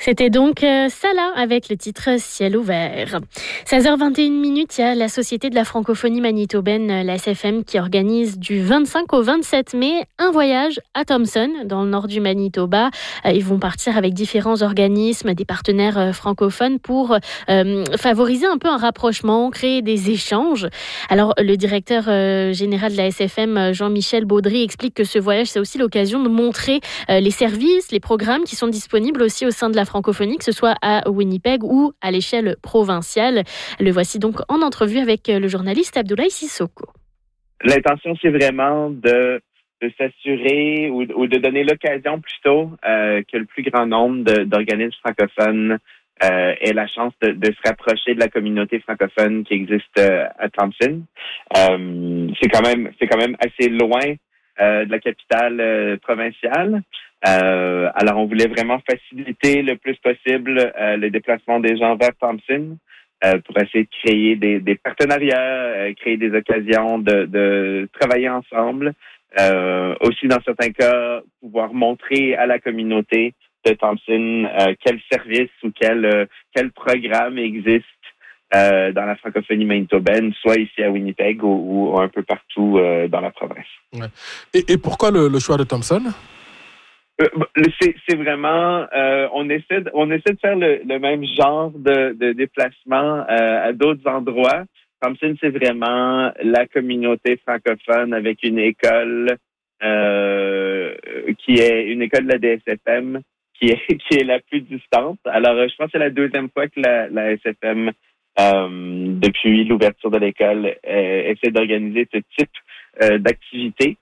C'était donc Salah avec le titre Ciel ouvert. 16h21, il y a la Société de la francophonie manitobaine, la SFM, qui organise du 25 au 27 mai un voyage à Thompson, dans le nord du Manitoba. Ils vont partir avec différents organismes, des partenaires francophones pour favoriser un peu un rapprochement, créer des échanges. Alors, le directeur général de la SFM, Jean-Michel Baudry, explique que ce voyage, c'est aussi l'occasion de montrer les services, les programmes qui sont disponibles aussi au sein de la francophonie, que ce soit à Winnipeg ou à l'échelle provinciale. Le voici donc en entrevue avec le journaliste Abdoulaye Sissoko. L'intention, c'est vraiment de s'assurer ou de donner l'occasion plutôt que le plus grand nombre d'organismes francophones aient la chance de se rapprocher de la communauté francophone qui existe à Thompson. C'est quand même assez loin de la capitale provinciale. Alors, on voulait vraiment faciliter le plus possible le déplacement des gens vers Thompson pour essayer de créer des partenariats, créer des occasions de travailler ensemble. Aussi, dans certains cas, pouvoir montrer à la communauté de Thompson quel service ou quel programme existe dans la francophonie manitobaine, soit ici à Winnipeg ou un peu partout dans la province. Ouais. Et pourquoi le choix de Thompson? C'est vraiment on essaie de faire le même genre de déplacement à d'autres endroits. Thompson, c'est vraiment la communauté francophone avec une école qui est une école de la DSFM qui est la plus distante. Alors, je pense que c'est la deuxième fois que la SFM, depuis l'ouverture de l'école, essaie d'organiser ce type d'activité.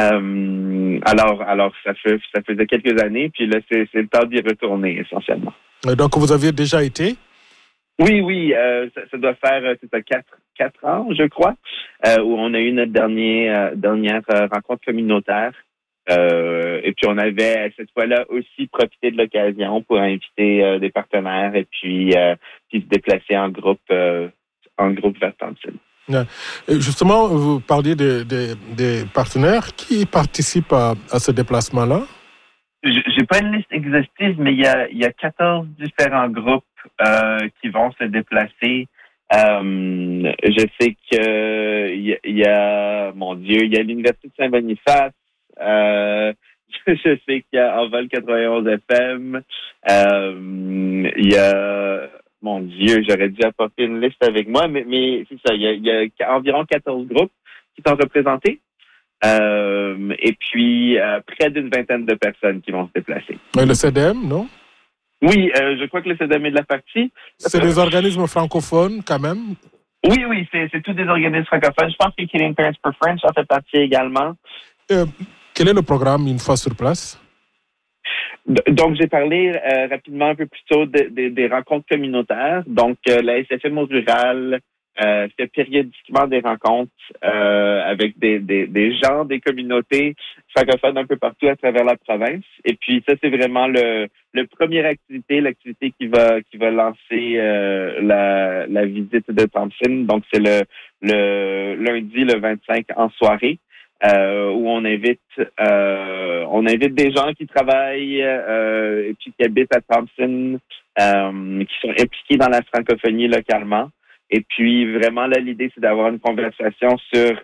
Alors ça faisait quelques années, puis là c'est le temps d'y retourner essentiellement. Donc vous aviez déjà été? Oui, ça doit faire quatre ans, je crois, où on a eu notre dernière rencontre communautaire. Et puis on avait cette fois-là aussi profité de l'occasion pour inviter des partenaires et puis se déplacer en groupe vers Thompson. Justement, vous parliez des partenaires qui participent à ce déplacement-là? J'ai pas une liste exhaustive, mais il y a 14 différents groupes qui vont se déplacer. Je sais que il y a l'Université de Saint-Boniface. Je sais qu'il y a Envol 91 FM. Il y a Mon Dieu, j'aurais dû apporter une liste avec moi, mais c'est ça, il y a environ 14 groupes qui sont représentés. Et puis, près d'une vingtaine de personnes qui vont se déplacer. Le CDM, non? Oui, je crois que le CDM est de la partie. C'est des organismes francophones, quand même? Oui, c'est tous des organismes francophones. Je pense que Canadian Parents for French en fait partie également. Quel est le programme une fois sur place? Donc, j'ai parlé rapidement un peu plus tôt des rencontres communautaires. Donc, la SFM au rural fait périodiquement des rencontres avec des gens, des communautés francophones un peu partout à travers la province. Et puis, ça, c'est vraiment le première l'activité qui va lancer la visite de Thompson. Donc, c'est le lundi, le 25 en soirée. Où on invite des gens qui travaillent et puis qui habitent à Thompson, qui sont impliqués dans la francophonie localement. Et puis vraiment là, l'idée c'est d'avoir une conversation sur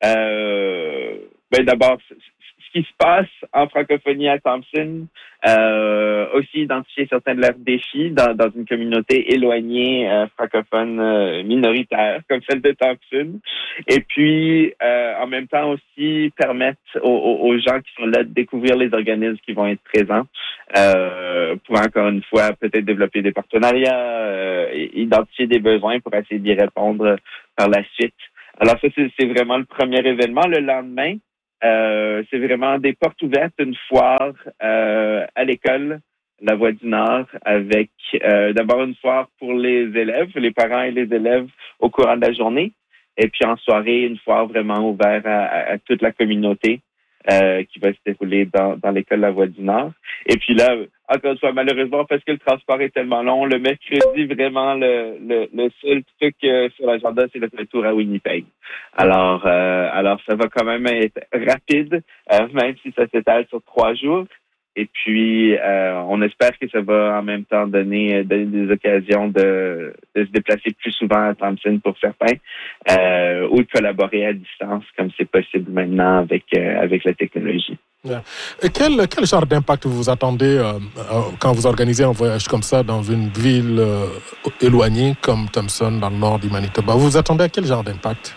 d'abord ce qui se passe en francophonie à Thompson, aussi identifier certains de leurs défis dans une communauté éloignée francophone minoritaire comme celle de Thompson, et puis en même temps aussi permettre aux gens qui sont là de découvrir les organismes qui vont être présents pour encore une fois peut-être développer des partenariats, identifier des besoins pour essayer d'y répondre par la suite. Alors ça c'est vraiment le premier événement. Le lendemain, c'est vraiment des portes ouvertes, une foire à l'école, la Voie du Nord, avec d'abord une foire pour les élèves, les parents et les élèves au courant de la journée, et puis en soirée, une foire vraiment ouverte à toute la communauté qui va se dérouler dans l'école La Voie du Nord. Et puis là, encore une fois, malheureusement, parce que le transport est tellement long, le mercredi, vraiment, le seul truc sur l'agenda, c'est le retour à Winnipeg. Alors, ça va quand même être rapide, même si ça s'étale sur 3 jours. Et puis, on espère que ça va en même temps donner des occasions de se déplacer plus souvent à Thompson pour certains, ou de collaborer à distance comme c'est possible maintenant avec la technologie. Et quel genre d'impact vous attendez quand vous organisez un voyage comme ça dans une ville éloignée comme Thompson dans le nord du Manitoba? Vous vous attendez à quel genre d'impact?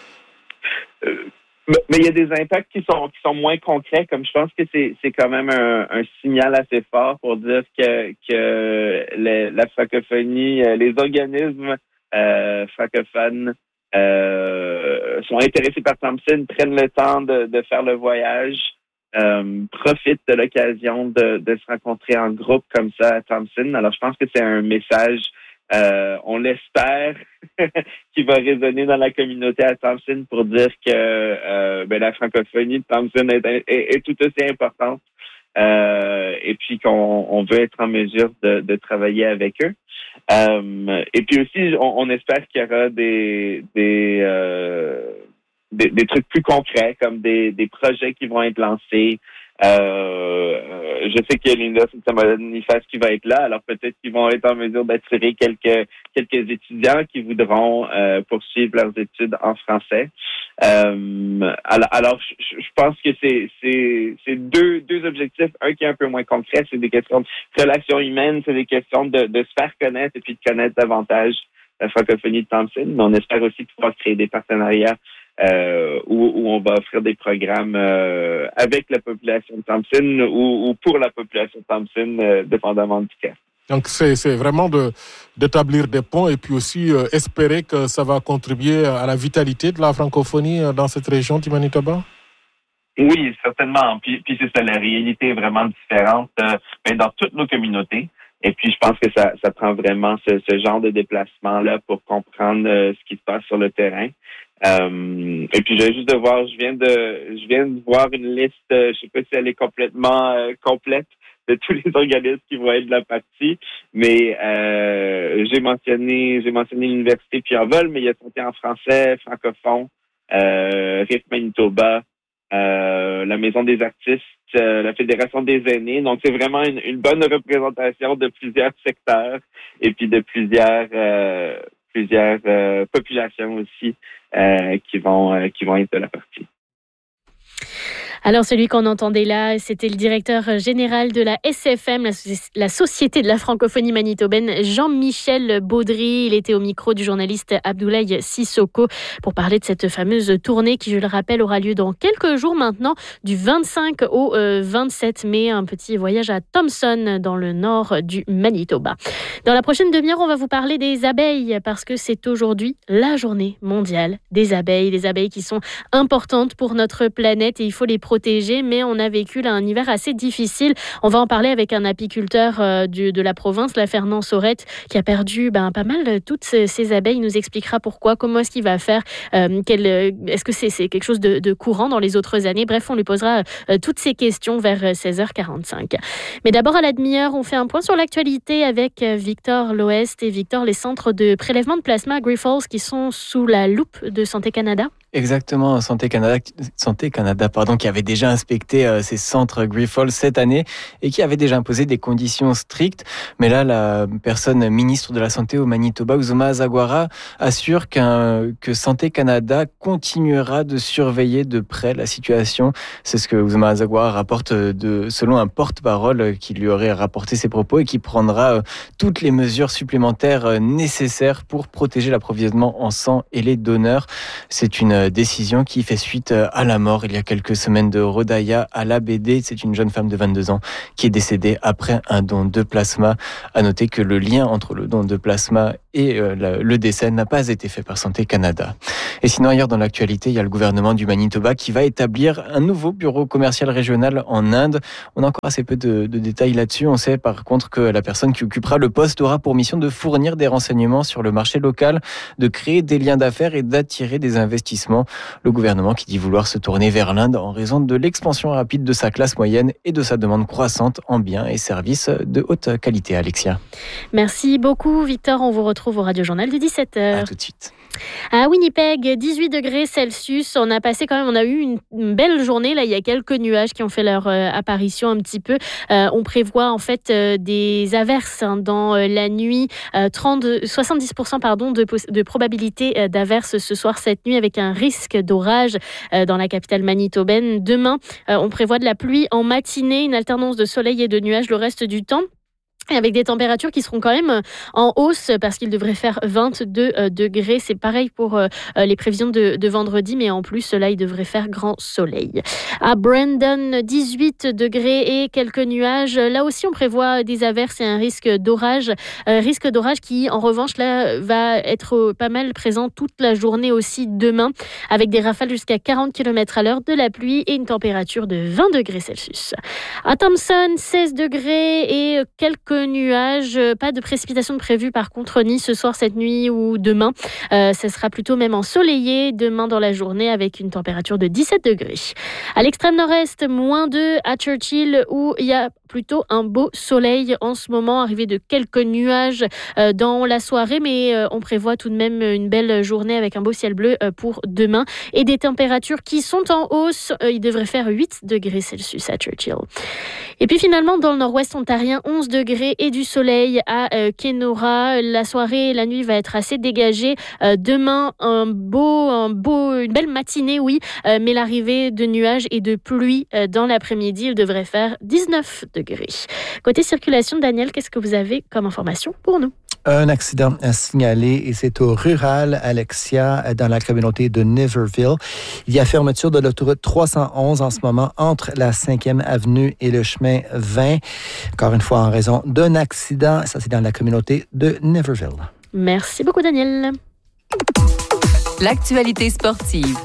Mais il y a des impacts qui sont moins concrets, comme je pense que c'est quand même un signal assez fort pour dire que la francophonie, les organismes francophones sont intéressés par Thompson, prennent le temps de faire le voyage, profitent de l'occasion de se rencontrer en groupe comme ça à Thompson. Alors je pense que c'est un message, on l'espère, qui va résonner dans la communauté à Thompson pour dire que la francophonie de Thompson est tout aussi importante, et puis qu'on veut être en mesure de travailler avec eux. Et puis aussi, on espère qu'il y aura des trucs plus concrets, comme des projets qui vont être lancés. Je sais qu'il y a l'Université de Saint-Boniface qui va être là, alors peut-être qu'ils vont être en mesure d'attirer quelques étudiants qui voudront poursuivre leurs études en français. Alors je pense que c'est deux objectifs. Un qui est un peu moins concret, c'est des questions de relations humaines, c'est des questions de se faire connaître et puis de connaître davantage la francophonie de Thompson. Mais on espère aussi pouvoir créer des partenariats où on va offrir des programmes avec la population de Thompson ou pour la population de Thompson, dépendamment du cas. Donc c'est vraiment d'établir des ponts et puis aussi espérer que ça va contribuer à la vitalité de la francophonie dans cette région du Manitoba? Oui, certainement. Puis c'est ça, la réalité est vraiment différente dans toutes nos communautés. Et puis, je pense que ça prend vraiment ce genre de déplacement-là pour comprendre ce qui se passe sur le terrain. Et puis, j'ai juste de voir, je viens de voir une liste, je sais pas si elle est complètement complète de tous les organismes qui vont être de la partie, mais j'ai mentionné l'Université Pierre-Vol, mais il y a Santé en français, francophone, RIF Manitoba, la Maison des artistes, la Fédération des aînés. Donc, c'est vraiment une bonne représentation de plusieurs secteurs et puis de plusieurs populations aussi qui vont être de la partie. Alors, celui qu'on entendait là, c'était le directeur général de la SFM, la Société de la francophonie manitobaine, Jean-Michel Baudry. Il était au micro du journaliste Abdoulaye Sissoko pour parler de cette fameuse tournée qui, je le rappelle, aura lieu dans quelques jours maintenant, du 25 au 27 mai. Un petit voyage à Thompson, dans le nord du Manitoba. Dans la prochaine demi-heure, on va vous parler des abeilles parce que c'est aujourd'hui la journée mondiale des abeilles qui sont importantes pour notre planète et il faut les protéger, mais on a vécu là un hiver assez difficile. On va en parler avec un apiculteur de la province, la Fernand Saurette, qui a perdu pas mal toutes ces abeilles. Il nous expliquera pourquoi, comment est-ce qu'il va faire, est-ce que c'est quelque chose de courant dans les autres années. Bref, on lui posera toutes ces questions vers 16h45. Mais d'abord, à la demi-heure, on fait un point sur l'actualité avec Victor L'Ouest et Victor, les centres de prélèvement de plasma Grifols qui sont sous la loupe de Santé Canada. Exactement, Santé Canada, qui avait déjà inspecté ces centres Grifols cette année et qui avait déjà imposé des conditions strictes. Mais là, la personne ministre de la Santé au Manitoba, Uzoma Azagwara, assure que Santé Canada continuera de surveiller de près la situation. C'est ce que Uzoma Azagwara rapporte selon un porte-parole qui lui aurait rapporté ses propos et qui prendra toutes les mesures supplémentaires nécessaires pour protéger l'approvisionnement en sang et les donneurs. C'est une décision qui fait suite à la mort il y a quelques semaines de Rodaya Alabede. C'est une jeune femme de 22 ans qui est décédée après un don de plasma. À noter que le lien entre le don de plasma et le décès n'a pas été fait par Santé Canada. Et sinon, ailleurs dans l'actualité, il y a le gouvernement du Manitoba qui va établir un nouveau bureau commercial régional en Inde. On a encore assez peu de détails là-dessus. On sait par contre que la personne qui occupera le poste aura pour mission de fournir des renseignements sur le marché local, de créer des liens d'affaires et d'attirer des investissements. Le gouvernement qui dit vouloir se tourner vers l'Inde en raison de l'expansion rapide de sa classe moyenne et de sa demande croissante en biens et services de haute qualité. Alexia. Merci beaucoup Victor, on vous retrouve retrouve au Radio-Journal de 17h. À tout de suite. À Winnipeg, 18 degrés Celsius. On a eu une belle journée. Là, il y a quelques nuages qui ont fait leur apparition un petit peu. On prévoit en fait des averses dans la nuit. 70% de probabilité d'averses ce soir, cette nuit, avec un risque d'orage dans la capitale manitobaine. Demain, on prévoit de la pluie en matinée, une alternance de soleil et de nuages le reste du temps. Et avec des températures qui seront quand même en hausse parce qu'il devrait faire 22 degrés. C'est pareil pour les prévisions de vendredi, mais en plus, là, il devrait faire grand soleil. À Brandon, 18 degrés et quelques nuages. Là aussi, on prévoit des averses et un risque d'orage. Risque d'orage qui, en revanche, là, va être pas mal présent toute la journée aussi demain, avec des rafales jusqu'à 40 km/h, de la pluie et une température de 20 degrés Celsius. À Thompson, 16 degrés et quelques nuages, pas de précipitations prévues par contre ni ce soir, cette nuit ou demain. Ce sera plutôt même ensoleillé demain dans la journée avec une température de 17 degrés. À l'extrême nord-est, -2 à Churchill où il y a plutôt un beau soleil en ce moment, arrivé de quelques nuages dans la soirée, mais on prévoit tout de même une belle journée avec un beau ciel bleu pour demain et des températures qui sont en hausse. Il devrait faire 8 degrés Celsius à Churchill. Et puis finalement, dans le nord-ouest ontarien, 11 degrés et du soleil à Kenora. La soirée et la nuit va être assez dégagée. Demain, une belle matinée, oui, mais l'arrivée de nuages et de pluie dans l'après-midi, il devrait faire 19 degrés. Côté circulation, Daniel, qu'est-ce que vous avez comme information pour nous? Un accident à signaler et c'est au rural Alexia dans la communauté de Niverville. Il y a fermeture de l'autoroute 311 en ce moment entre la 5e avenue et le chemin 20. Encore une fois en raison d'un accident. Ça, c'est dans la communauté de Niverville. Merci beaucoup, Daniel. L'actualité sportive.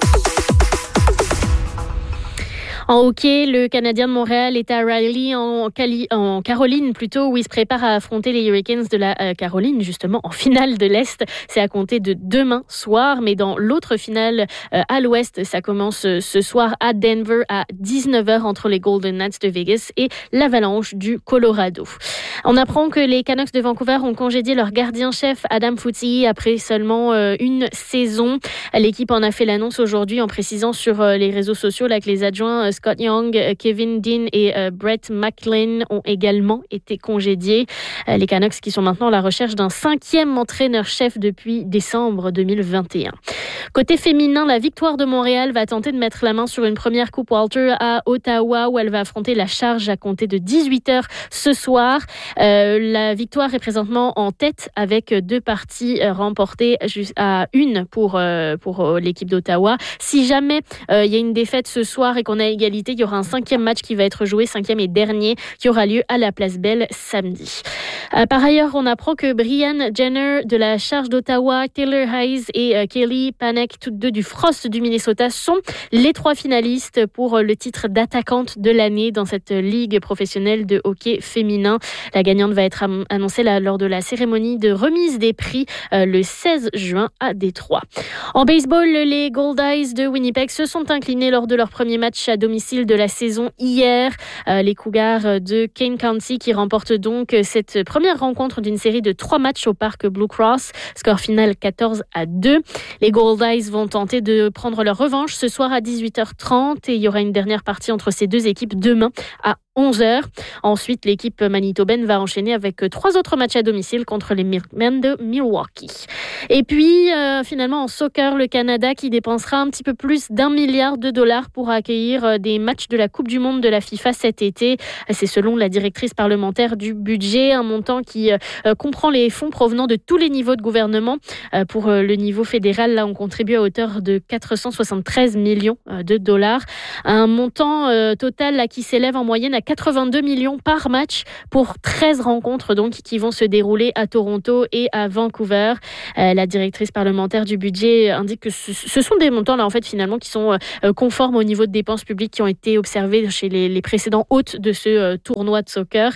En hockey, le Canadien de Montréal est à Riley en Caroline plutôt, où il se prépare à affronter les Hurricanes de la Caroline, justement en finale de l'Est. C'est à compter de demain soir, mais dans l'autre finale à l'Ouest, ça commence ce soir à Denver à 19h entre les Golden Knights de Vegas et l'Avalanche du Colorado. On apprend que les Canucks de Vancouver ont congédié leur gardien-chef Adam Foote après seulement une saison. L'équipe en a fait l'annonce aujourd'hui en précisant sur les réseaux sociaux là, que les adjoints Scott Young, Kevin Dean et Brett McLean ont également été congédiés. Les Canucks qui sont maintenant à la recherche d'un 5e entraîneur-chef depuis décembre 2021. Côté féminin, la Victoire de Montréal va tenter de mettre la main sur une première Coupe Walter à Ottawa où elle va affronter la Charge à compter de 18h ce soir. La Victoire est présentement en tête avec 2 parties remportées à 1 pour l'équipe d'Ottawa. Si jamais il y a une défaite ce soir et qu'on a égalité, il y aura un 5e match qui va être joué, 5e et dernier, qui aura lieu à la Place Belle samedi. Par ailleurs, on apprend que Brianne Jenner de la Charge d'Ottawa, Taylor Hayes et Kelly Panek, toutes deux du Frost du Minnesota, sont les 3 finalistes pour le titre d'attaquante de l'année dans cette ligue professionnelle de hockey féminin. La gagnante va être annoncée lors de la cérémonie de remise des prix le 16 juin à Détroit. En baseball, les Goldeyes de Winnipeg se sont inclinés lors de leur premier match à domicile de la saison hier. Les Cougars de Kane County qui remportent donc cette première rencontre d'une série de 3 matchs au parc Blue Cross. Score final 14-2. Les Goldeyes vont tenter de prendre leur revanche ce soir à 18h30 et il y aura une dernière partie entre ces 2 équipes demain à 11h. Ensuite, l'équipe manitobaine va enchaîner avec 3 autres matchs à domicile contre les Milkmen de Milwaukee. Et puis, finalement, en soccer, le Canada qui dépensera un petit peu plus d'$1 milliard pour accueillir des matchs de la Coupe du Monde de la FIFA cet été. C'est selon la directrice parlementaire du budget, un montant qui comprend les fonds provenant de tous les niveaux de gouvernement. Pour le niveau fédéral, là, on contribue à hauteur de 473 millions de dollars. Un montant total là, qui s'élève en moyenne à 82 millions par match pour 13 rencontres donc, qui vont se dérouler à Toronto et à Vancouver. La directrice parlementaire du budget indique que ce sont des montants là, en fait, finalement, qui sont conformes au niveau de dépenses publiques qui ont été observés chez les précédents hôtes de ce tournoi de soccer.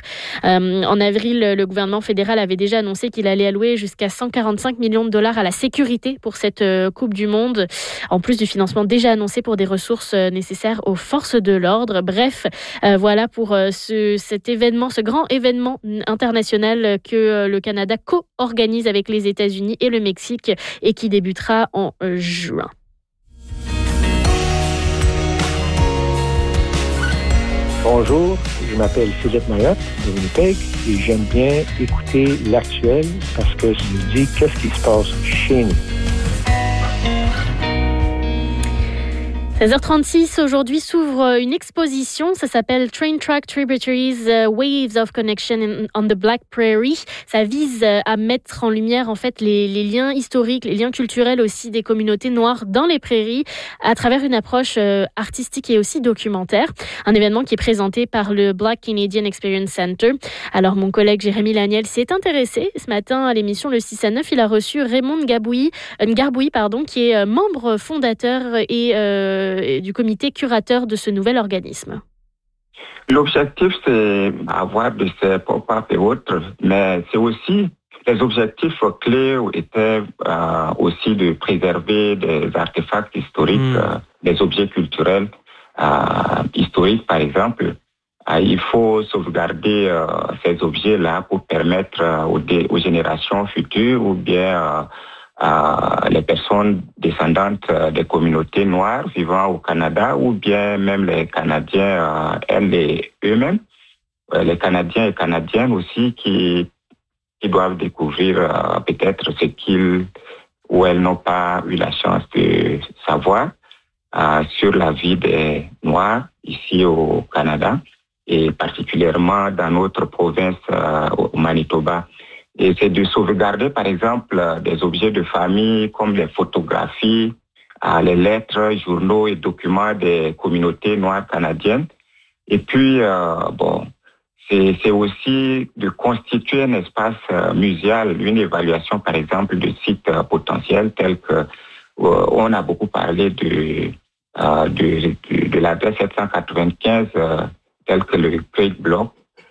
En avril, le gouvernement fédéral avait déjà annoncé qu'il allait allouer jusqu'à 145 millions de dollars à la sécurité pour cette Coupe du Monde, en plus du financement déjà annoncé pour des ressources nécessaires aux forces de l'ordre. Bref, voilà pour cet événement, ce grand événement international que le Canada co-organise avec les États-Unis et le Mexique et qui débutera en juin. Bonjour, je m'appelle Philippe Mayotte de Winnipeg et j'aime bien écouter l'actuel parce que je me dis qu'est-ce qui se passe chez nous. 16h36, aujourd'hui s'ouvre une exposition, ça s'appelle Train Track Tributaries Waves of Connection on the Black Prairie. Ça vise à mettre en lumière en fait les liens historiques, les liens culturels aussi des communautés noires dans les prairies à travers une approche artistique et aussi documentaire. Un événement qui est présenté par le Black Canadian Experience Center. Alors mon collègue Jérémy Laniel s'est intéressé ce matin à l'émission Le 6 à 9. Il a reçu Raymond Garbouy, qui est membre fondateur et du comité curateur de ce nouvel organisme. L'objectif, c'est avoir de ces pop-up et autres, mais c'est aussi, les objectifs clés étaient aussi de préserver des artefacts historiques, des objets culturels historiques, par exemple. Il faut sauvegarder ces objets-là pour permettre aux générations futures ou bien les personnes descendantes des communautés noires vivant au Canada ou bien même les Canadiens eux-mêmes, les Canadiens et Canadiennes aussi qui doivent découvrir peut-être ce qu'ils ou elles n'ont pas eu la chance de savoir sur la vie des Noirs ici au Canada et particulièrement dans notre province au Manitoba. Et c'est de sauvegarder, par exemple, des objets de famille comme les photographies, les lettres, journaux et documents des communautés noires canadiennes. Et puis, c'est aussi de constituer un espace muséal, une évaluation, par exemple, de sites potentiels tels que on a beaucoup parlé de l'adresse 795, tel que le Great Block,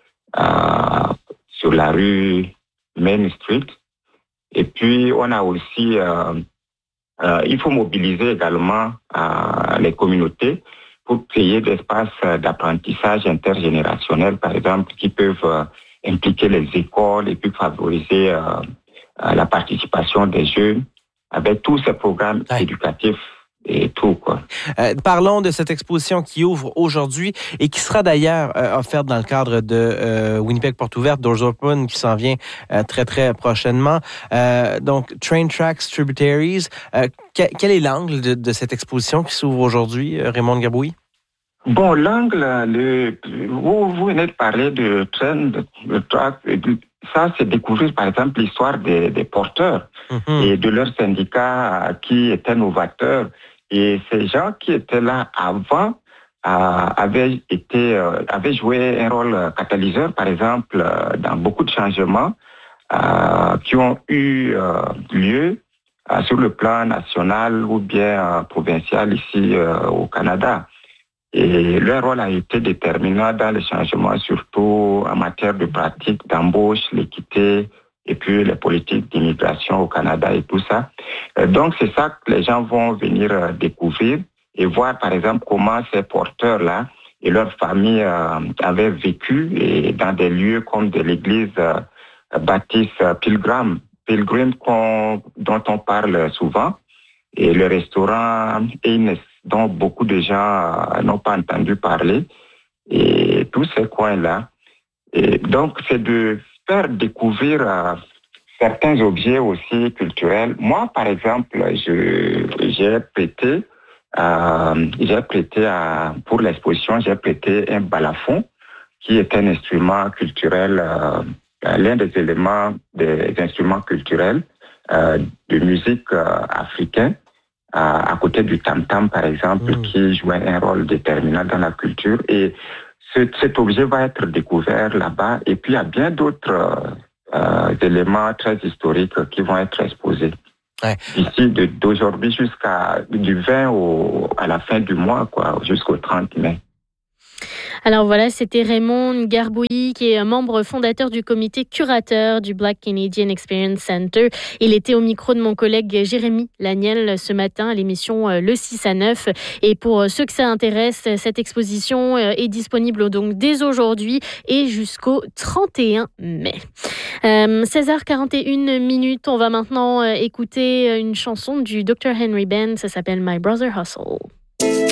sur la rue Main Street. Et puis, on a aussi, il faut mobiliser également les communautés pour créer des espaces d'apprentissage intergénérationnel, par exemple, qui peuvent impliquer les écoles et puis favoriser la participation des jeunes avec tous ces programmes éducatifs et tout, quoi. Parlons de cette exposition qui ouvre aujourd'hui et qui sera d'ailleurs offerte dans le cadre de Winnipeg Porte Ouverte, Doors Open, qui s'en vient très, très prochainement. Donc, Train Tracks Tributaries. Quel est l'angle de cette exposition qui s'ouvre aujourd'hui, Raymond Garbouy? Bon, l'angle, vous venez de parler de Train Tracks. Ça, c'est découvrir, par exemple, l'histoire des porteurs et de leurs syndicats qui étaient novateurs. Et ces gens qui étaient là avant avaient joué un rôle catalyseur, par exemple, dans beaucoup de changements qui ont eu lieu sur le plan national ou bien provincial ici au Canada. Et leur rôle a été déterminant dans les changements, surtout en matière de pratiques d'embauche, l'équité, et puis les politiques d'immigration au Canada et tout ça. Donc, c'est ça que les gens vont venir découvrir et voir, par exemple, comment ces porteurs-là et leurs familles avaient vécu et dans des lieux comme de l'église baptiste Pilgrim dont on parle souvent, et le restaurant Ines, dont beaucoup de gens n'ont pas entendu parler, et tous ces coins-là. Et donc, c'est de faire découvrir certains objets aussi culturels. Moi, par exemple, j'ai prêté pour l'exposition, j'ai prêté un balafon qui est un instrument culturel, l'un des éléments des instruments culturels de musique africaine, à côté du tam-tam, par exemple, qui jouait un rôle déterminant dans la culture. Et cet objet va être découvert là-bas. Et puis, il y a bien d'autres éléments très historiques qui vont être exposés. Ouais. Ici, d'aujourd'hui du 20 à la fin du mois, jusqu'au 30 mai. Alors voilà, c'était Raymond Garbouilly, qui est membre fondateur du comité curateur du Black Canadian Experience Center. Il était au micro de mon collègue Jérémy Laniel ce matin à l'émission Le 6 à 9. Et pour ceux que ça intéresse, cette exposition est disponible donc dès aujourd'hui et jusqu'au 31 mai. 16h41, on va maintenant écouter une chanson du Dr. Henry Band, ça s'appelle My Brother Hustle.